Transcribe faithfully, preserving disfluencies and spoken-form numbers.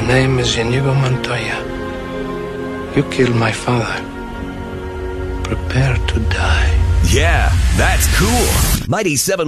name is Inigo Montoya. You killed my father. Prepare to die. Yeah, that's cool. Mighty seven